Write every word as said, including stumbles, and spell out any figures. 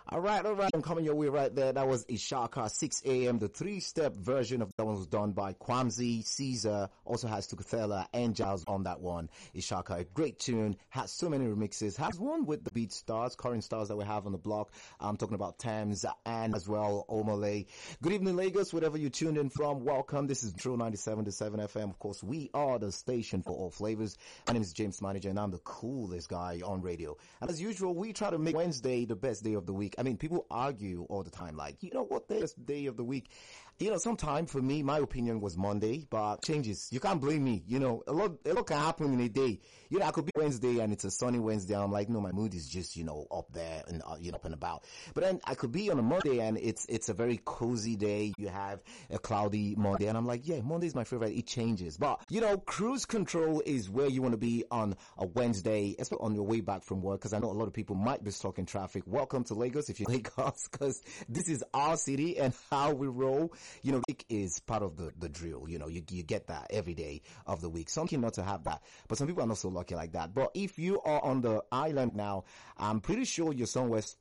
All right, all right. I'm coming your way right there. That was Ishaka, six a.m. The three-step version of that one was done by Kwamzi, Caesar, also has Tukuthela and Giles on that one. Ishaka, a great tune, has so many remixes, has one with the beat stars, current stars that we have on the block. I'm talking about Thames and as well Omale. Good evening, Lagos, wherever you tuned in from. Welcome. This is True ninety-seven to seven F M. Of course, we are the station for all flavors. My name is James Manager and I'm the coolest guy on radio. And as usual, we try to make Wednesday the best day of the week. I mean, people argue all the time, like, you know, what the best day of the week? You know, sometime for me, my opinion was Monday, but changes. You can't blame me. You know, a lot, a lot can happen in a day. You know, I could be Wednesday and it's a sunny Wednesday. I'm like, no, my mood is just, you know, up there and, uh, you know, up and about. But then I could be on a Monday and it's, it's a very cozy day. You have a cloudy Monday and I'm like, yeah, Monday is my favorite. It changes. But, you know, cruise control is where you want to be on a Wednesday, especially on your way back from work, because I know a lot of people might be stuck in traffic. Welcome to Lagos if you're Lagos, because this is our city and how we roll. You know, it is part of the, the drill. You know, you, you get that every day of the week. Some people not to have that, but some people are not so lucky like that. But if you are on the island now, I'm pretty sure you're somewhere